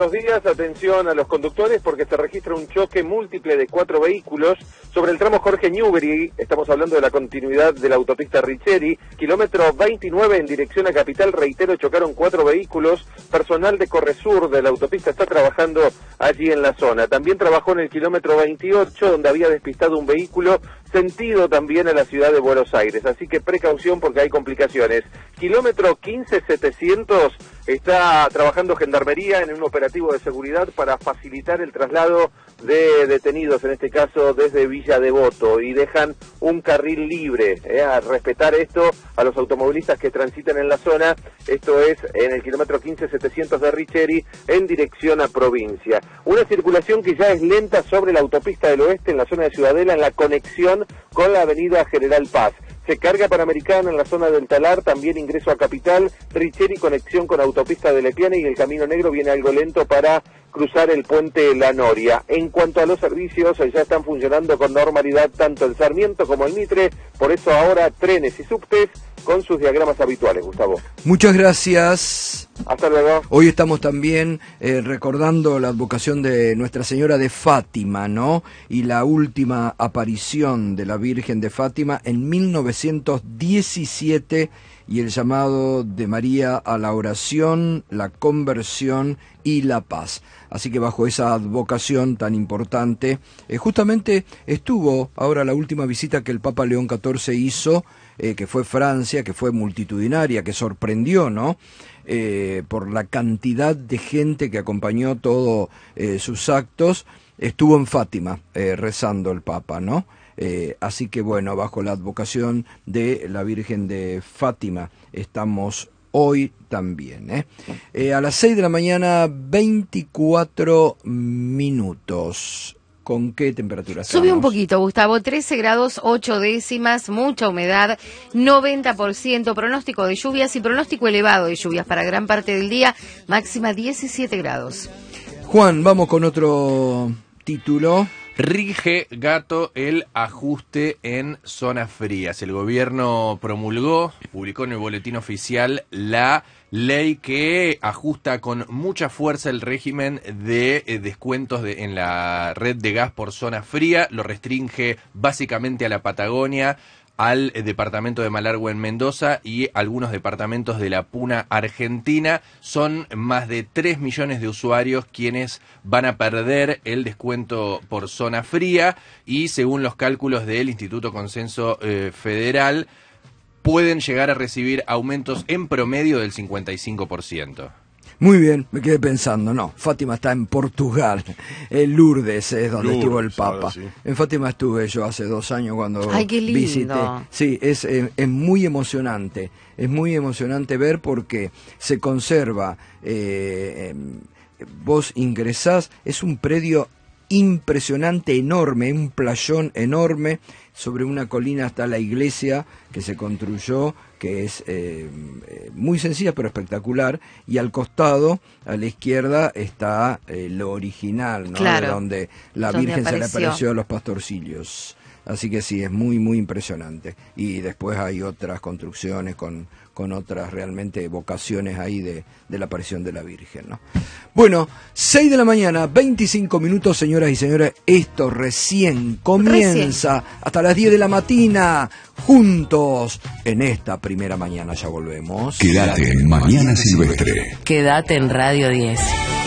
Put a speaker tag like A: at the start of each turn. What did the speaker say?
A: Buenos días, atención a los conductores porque se registra un choque múltiple de 4 vehículos sobre el tramo Jorge Newbery. Estamos hablando de la continuidad de la autopista Richeri, kilómetro 29 en dirección a Capital. Reitero, chocaron 4 vehículos. Personal de Corresur de la autopista está trabajando allí en la zona. También trabajó en el kilómetro 28, donde había despistado un vehículo sentido también a la ciudad de Buenos Aires. Así que precaución porque hay complicaciones. Kilómetro 15700 está trabajando Gendarmería en un operativo de seguridad para facilitar el traslado de detenidos, en este caso desde Villa Devoto, y dejan un carril libre, a respetar esto a los automovilistas que transitan en la zona. Esto es en el kilómetro 15700 de Richeri en dirección a provincia. Una circulación que ya es lenta sobre la autopista del oeste en la zona de Ciudadela, en la conexión con la avenida General Paz. Se carga Panamericana en la zona del Talar, también ingreso a Capital. Richeri, conexión con autopista de Lepiane, y el Camino Negro viene algo lento para cruzar el puente La Noria. En cuanto a los servicios, ya están funcionando con normalidad tanto el Sarmiento como el Mitre, por eso ahora trenes y subtes con sus diagramas habituales, Gustavo.
B: Muchas gracias.
A: Hasta luego.
B: Hoy estamos también recordando la advocación de Nuestra Señora de Fátima, ¿no? Y la última aparición de la Virgen de Fátima en 1917 y el llamado de María a la oración, la conversión y la paz. Así que bajo esa advocación tan importante, justamente estuvo ahora la última visita que el Papa León XIV hizo, que fue Francia, que fue multitudinaria, que sorprendió, ¿no? Por la cantidad de gente que acompañó todos sus actos. Estuvo en Fátima rezando el Papa, ¿no? Así que bueno, bajo la advocación de la Virgen de Fátima estamos hoy también. A las 6 de la mañana, 24 minutos. ¿Con qué temperatura estamos?
C: Sube un poquito, Gustavo, 13 grados 8 décimas, mucha humedad, 90%, pronóstico de lluvias y pronóstico elevado de lluvias para gran parte del día, máxima 17 grados.
B: Juan, vamos con otro título.
D: Rige Gato el ajuste en zonas frías. El gobierno publicó en el boletín oficial la ley que ajusta con mucha fuerza el régimen de descuentos en la red de gas por zona fría. Lo restringe básicamente a la Patagonia, al departamento de Malargüe en Mendoza y algunos departamentos de la Puna Argentina. Son más de 3 millones de usuarios quienes van a perder el descuento por zona fría y, según los cálculos del Instituto Consenso Federal, pueden llegar a recibir aumentos en promedio del 55%.
B: Muy bien, me quedé pensando, no, Fátima está en Portugal, Lourdes es donde estuvo el Papa. Sí. En Fátima estuve yo hace 2 años cuando visité. Sí, es muy emocionante ver porque se conserva, vos ingresás, es un predio impresionante, enorme, un playón enorme, sobre una colina está la iglesia que se construyó, que es muy sencilla pero espectacular, y al costado, a la izquierda, está lo original, ¿no?
C: Claro,
B: de donde la Virgen se le apareció a los pastorcillos. Así que sí, es muy, muy impresionante. Y después hay otras construcciones con otras realmente vocaciones ahí de la aparición de la Virgen, ¿no? Bueno, 6 de la mañana, 25 minutos, señoras y señores. Esto recién comienza. Hasta las 10 de la mañana, juntos en esta primera mañana. Ya volvemos.
E: Quédate en Mañana Silvestre.
F: Quédate en Radio 10.